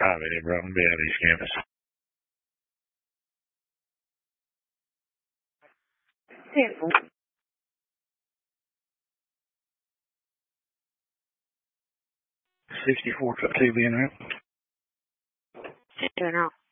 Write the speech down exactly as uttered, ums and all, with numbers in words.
Copy that, bro. I'm gonna be out of East Campus. sixty-four, two being out. Doing out.